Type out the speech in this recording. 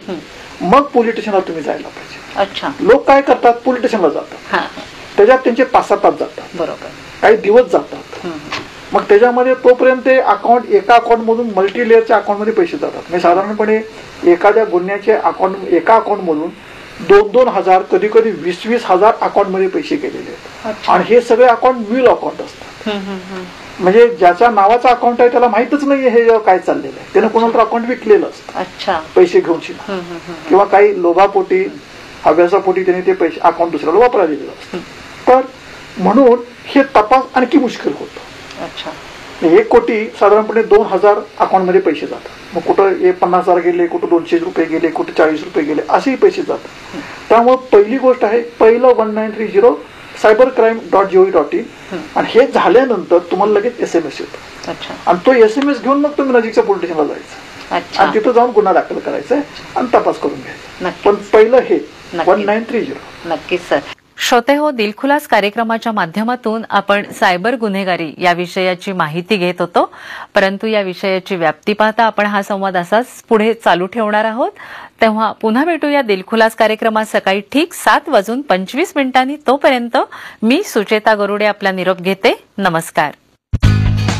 मग पोलीस स्टेशनला तुम्ही जायला पाहिजे. अच्छा. लोक काय करतात, पोलीस स्टेशनला जातात, त्याच्यात त्यांचे 5-6 तास जातात, बरोबर, काही दिवस जातात. मग त्याच्यामध्ये तोपर्यंत ते अकाउंट, एका अकाउंट मधून मल्टी लेअरच्या अकाउंट मध्ये पैसे जातात. म्हणजे साधारणपणे एखाद्या गुन्ह्याचे अकाउंट, एका अकाउंट मधून 2-2 हजार, कधी कधी 20-20 हजार अकाउंट मध्ये पैसे गेलेले आहेत. आणि हे सगळे अकाउंट व्हील अकाउंट असतात. म्हणजे ज्याच्या नावाचा अकाउंट आहे त्याला माहितच नाहीये हे काय चाललेलं आहे. त्यानं कोणाला अकाउंट विकलेलं असतं पैसे घेऊन शिना, किंवा काही लोभापोटी, हव्यासापोटी त्याने ते पैसे अकाउंट दुसऱ्याला वापरायला दिलेलं असतं. तर म्हणून हे तपास आणखी मुश्किल होतं. 1 कोटी साधारणपणे 2,000 अकाउंट मध्ये पैसे जातात. मग कुठं 50,000 गेले, कुठं 200 रुपये गेले, कुठे 40 रुपये गेले, असेही पैसे जातात. त्यामुळे पहिली गोष्ट आहे, पहिलं 1930 cybercrime.gov.in, आणि हे झाल्यानंतर तुम्हाला लगेच SMS येतो. आणि तो SMS घेऊन मग तुम्ही नजीकच्या पोलीस स्टेशनला जायचं आणि तिथं जाऊन गुन्हा दाखल करायचा आणि तपास करून घ्यायचा. पण पहिलं हे 1930. नक्कीच सर. श्रोते हो, दिलखुलास कार्यक्रमाच्या माध्यमातून आपण सायबर गुन्हेगारी या विषयाची माहिती घेत होतो. परंतु या विषयाची व्याप्ती पाहता आपण हा संवाद असाच पुढे चालू ठेवणार आहोत. तेव्हा पुन्हा भेटूया दिलखुलास कार्यक्रमात सकाळी ठीक 7:25 तोपर्यंत मी सुचेता गरुडे आपला निरोप घेते. नमस्कार.